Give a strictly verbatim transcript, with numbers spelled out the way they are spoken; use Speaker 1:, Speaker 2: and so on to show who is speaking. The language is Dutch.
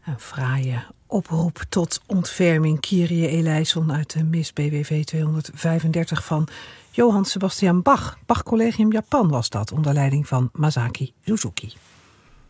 Speaker 1: Een fraaie oproep tot ontferming, Kyrie eleison uit de Mis B W V tweehonderdvijfendertig van Johann Sebastian Bach. Bach Collegium Japan was dat, onder leiding van Masaki Suzuki.